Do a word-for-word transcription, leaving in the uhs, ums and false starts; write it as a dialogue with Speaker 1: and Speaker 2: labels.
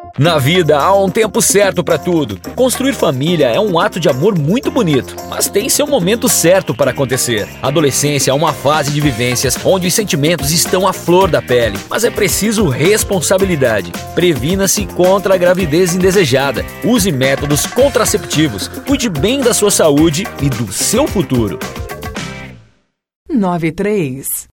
Speaker 1: Na vida há um tempo certo para tudo. Construir família é um ato de amor muito bonito, mas tem seu momento certo para acontecer. A adolescência é uma fase de vivências onde os sentimentos estão à flor da pele, mas é preciso responsabilidade. Previna-se contra a gravidez indesejada. Use métodos contraceptivos. Cuide bem da sua saúde e do seu futuro.
Speaker 2: nove três